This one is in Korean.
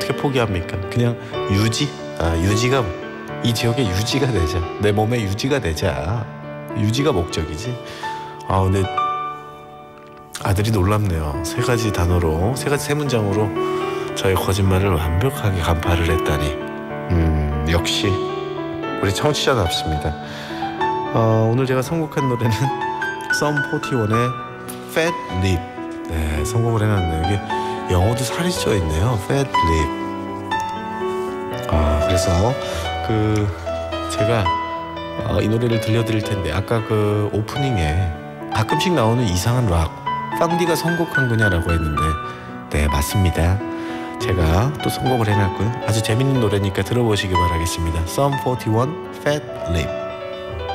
어떻게 포기합니까? 그냥 유지? 유지가 이 지역의 유지가 되자. 내 몸의 유지가 되자. 유지가 목적이지. 근데 아들이 놀랍네요. 세 가지 단어로, 세 문장으로 저의 거짓말을 완벽하게 간파를 했다니. 역시 우리 청취자답습니다. 오늘 제가 선곡한 노래는 썸 41의 Fat Lip. 네, 선곡을 해놨네요. 이게 영어도 살이 쪄 있네요. Fat Lip. 그래서 제가 이 노래를 들려드릴 텐데, 아까 그 오프닝에 가끔씩 나오는 이상한 락, 빵디가 선곡한 거냐라고 했는데, 네, 맞습니다. 제가 또 선곡을 해놨고요. 아주 재밌는 노래니까 들어보시기 바라겠습니다. Sum 41 Fat Lip.